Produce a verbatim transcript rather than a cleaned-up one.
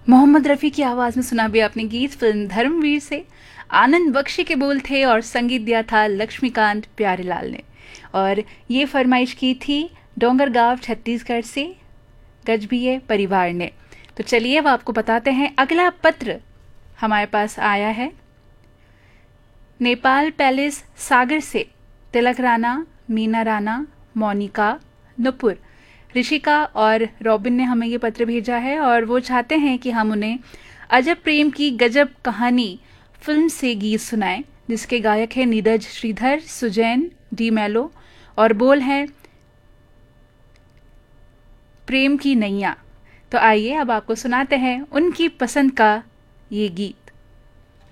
मोहम्मद रफ़ी की आवाज़ में सुना भी आपने गीत फिल्म धर्मवीर से। आनंद बख्शी के बोल थे और संगीत दिया था लक्ष्मीकांत प्यारेलाल ने। और ये फरमाइश की थी डोंगरगांव छत्तीसगढ़ से गजबीये परिवार ने। तो चलिए अब आपको बताते हैं अगला पत्र हमारे पास आया है नेपाल पैलेस सागर से तिलक राणा, मीना राणा, मोनिका, नुपुर, ऋषिका और रॉबिन ने हमें ये पत्र भेजा है और वो चाहते हैं कि हम उन्हें अजब प्रेम की गजब कहानी फिल्म से गीत सुनाएं, जिसके गायक हैं नीरज श्रीधर, सुजैन डी मेलो और बोल हैं प्रेम की नैया। तो आइए अब आपको सुनाते हैं उनकी पसंद का ये गीत।